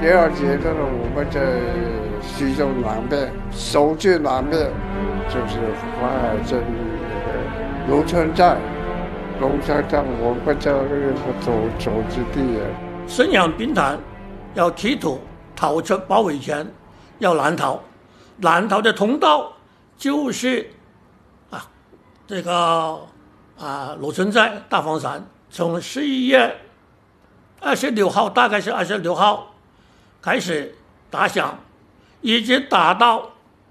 第二阶段呢，我们在徐州南边，守军南边就是淮海镇那个龙城寨。龙城寨我们叫那个走之地。 沈阳兵团要企图逃出包围圈，要南逃，南逃的通道就是这个龙城寨大房山，从11月26号，大概是26号开始打响，一直打到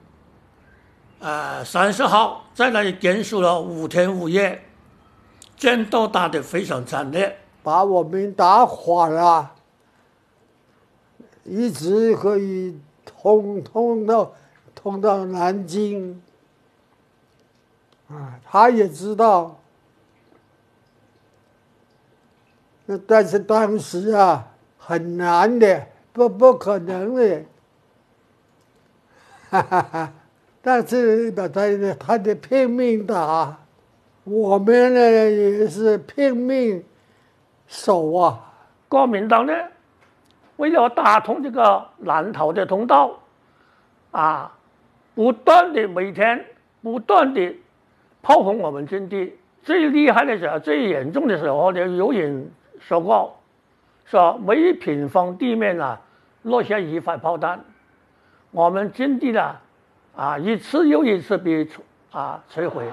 30号，在那里坚守了5天5夜，战斗打得非常惨烈， 把我们打垮了，一直可以通到南京。他也知道，但是当时很难的，不可能的，但是他得拼命打，我们呢也是拼命守啊。 国民党呢，为了打通这个南逃的通道，不断的每天不断的炮轰我们军地。最厉害的时候，最严重的时候呢，有人说过，说每平方地面落下1发炮弹，我们军地一次又一次被摧毁。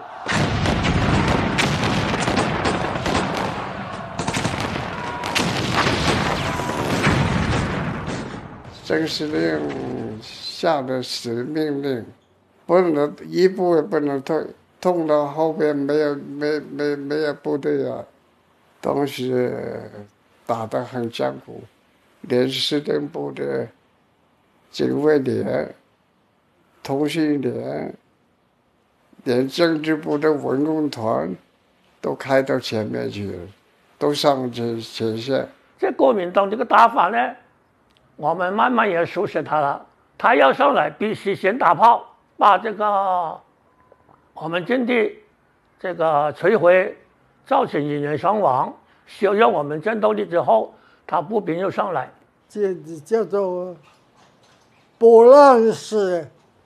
郑司令下的死命令，不能一步也不能退，通到后边没有部队当时打得很艰苦，连司令部的警卫连、通讯连、连政治部的文工团都开到前面去了，都上前线。 这国民党这个打法呢，我们慢慢也熟悉他了。他要上来必须先打炮，把这个我们军地这个摧毁，造成人员伤亡，削弱我们战斗力之后，他步兵又上来， 这叫做波浪式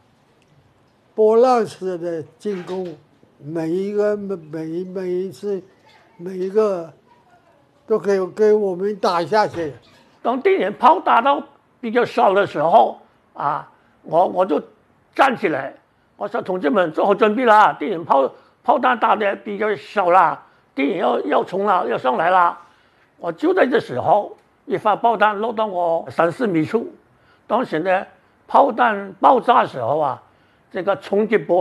的进攻，每一次每一个都给我们打下去。 当敌人炮打到比较少的时候我就站起来，我说同志们做好准备了，敌人炮弹打的比较少了，敌人要冲了，要上来了。我就在这时候，一发炮弹落到我3、4米处，当时呢炮弹爆炸的时候这个冲击波